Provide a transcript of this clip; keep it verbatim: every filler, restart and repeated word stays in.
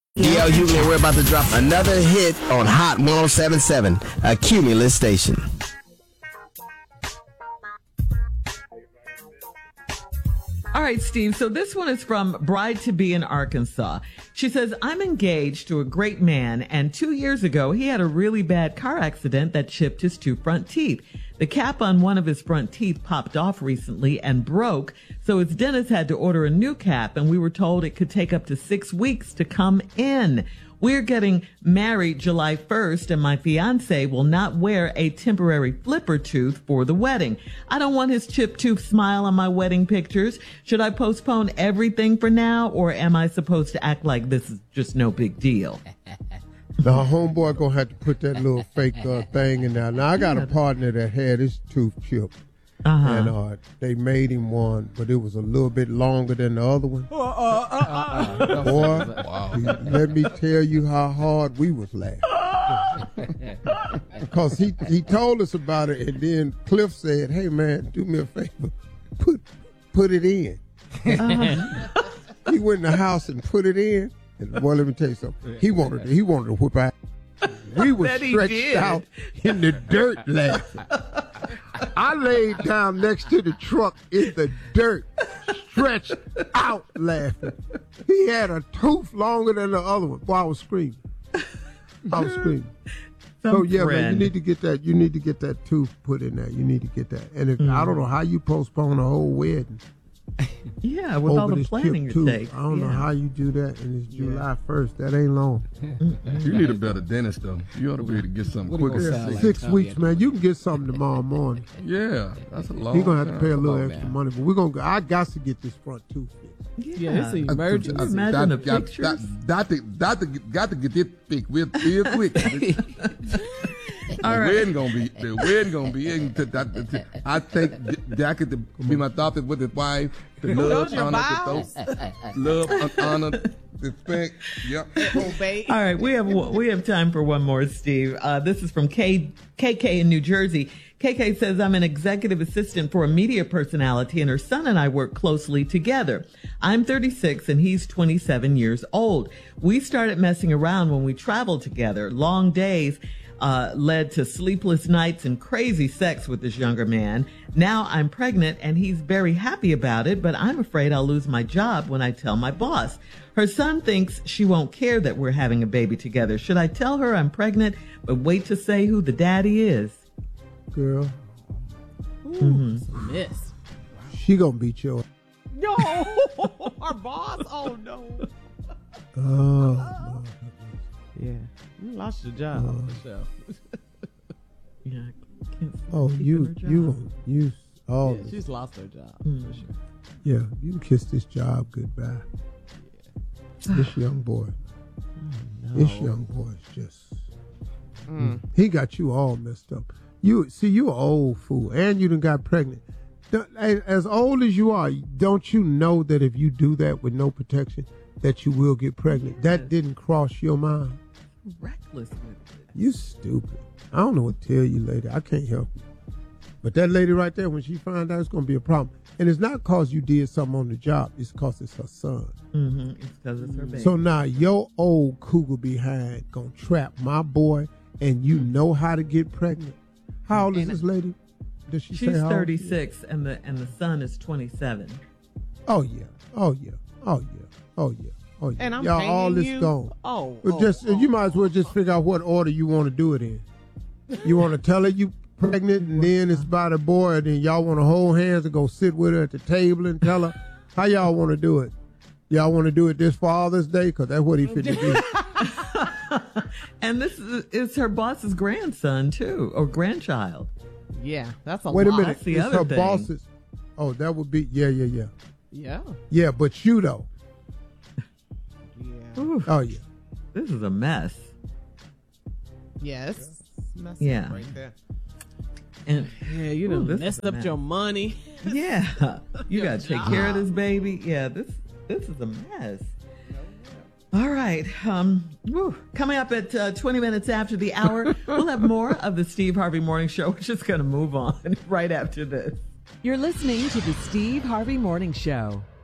D L Hughley, we're about to drop another hit on Hot one oh seven point seven, a Cumulus station. All right, Steve. So this one is from Bride-to-Be in Arkansas. She says, I'm engaged to a great man, and two years ago, he had a really bad car accident that chipped his two front teeth. The cap on one of his front teeth popped off recently and broke, so his dentist had to order a new cap, and we were told it could take up to six weeks to come in. We're getting married July first, and my fiance will not wear a temporary flipper tooth for the wedding. I don't want his chipped tooth smile on my wedding pictures. Should I postpone everything for now, or am I supposed to act like this is just no big deal? Now, homeboy gonna have to put that little fake uh, thing in there. Now, I got a partner that had his tooth chipped. Uh-huh. And uh, they made him one, but it was a little bit longer than the other one. Uh, uh, uh, uh. Boy, wow. he, let me tell you how hard we was laughing. Because he, he told us about it, and then Cliff said, hey, man, do me a favor. Put put it in. Uh-huh. He went in the house and put it in. And boy, let me tell you something. He wanted to, he wanted to whip out. We were stretched out in the dirt laughing. I laid down next to the truck in the dirt, stretched out laughing. He had a tooth longer than the other one. Boy, I was screaming. I was screaming. Some so yeah, friend. man, you need to get that. You need to get that tooth put in there. You need to get that. And if mm. I don't know how you postpone a whole wedding. Yeah, with all the planning it takes. I don't yeah. know how you do that, and it's July first. That ain't long. You need a better dentist, though. You ought to be able to get something quicker. Yeah, six like weeks, man. You can get something tomorrow morning. Yeah, that's a long. He's gonna have to pay a little on, extra man. money, but we're gonna. I got to get this front tooth fixed. Yeah, yeah, it's an emergency. Can you imagine the pictures? Got to, got to, got to get it fixed real, real quick. All right. The wedding gonna be the wedding gonna be in. To, to, to, I think Jack to be my daughter with his wife. The love, honor, the love, honor, respect. Yep. All right, we have we have time for one more, Steve. Uh, this is from K, KK in New Jersey. K K says, I'm an executive assistant for a media personality, and her son and I work closely together. I'm thirty-six, and he's twenty-seven years old. We started messing around when we traveled together. Long days uh, led to sleepless nights and crazy sex with this younger man. Now I'm pregnant, and he's very happy about it, but I'm afraid I'll lose my job when I tell my boss. Her son thinks she won't care that we're having a baby together. Should I tell her I'm pregnant, but wait to say who the daddy is? Girl. Ooh, mm-hmm. It's a miss. She gonna beat your. No, our boss. Oh no. Oh. No. Yeah, you lost your job. Uh, Michelle. Yeah. Oh, you, you, you. Oh, yeah, she's lost her job mm. for sure. Yeah, you can kiss this job goodbye. Yeah. This young boy. Oh, no. This young boy is just. Mm. He got you all messed up. You see, you an old fool, and you done got pregnant. As old as you are, don't you know that if you do that with no protection, that you will get pregnant? Yes. That didn't cross your mind. Reckless with it. You stupid. I don't know what to tell you, lady. I can't help you. But that lady right there, when she find out, it's going to be a problem. And it's not because you did something on the job. It's because it's her son. Mm-hmm. It's because it's her baby. So now your old cougar behind going to trap my boy, and you know how to get pregnant. How old is and this lady? Does she she's say how thirty-six, and the and the son is twenty-seven. Oh yeah, oh yeah, oh yeah, oh yeah, oh yeah. And I'm Y'all, all this you? gone. Oh, oh, just oh, you might as well just figure out what order you want to do it in. You want to tell her you pregnant, and then it's by the boy, and then y'all want to hold hands and go sit with her at the table and tell her how y'all want to do it. Y'all want to do it this Father's Day? Because that's what he finna do. And this is it's her boss's grandson, too, or grandchild. Yeah, that's a Wait lot. a minute. That's the it's other her thing. boss's. Oh, that would be, yeah, yeah, yeah. Yeah. Yeah, but you, though. Yeah. Oof. Oh, yeah. This is a mess. Yes. Messed Yeah. up right there. And yeah, you ooh, done this messed is a up mess. your money. Yeah. You got to take care of this baby. Yeah, this this is a mess. All right. Um, whew. Coming up at uh, twenty minutes after the hour, we'll have more of the Steve Harvey Morning Show. We're just going to move on right after this. You're listening to the Steve Harvey Morning Show.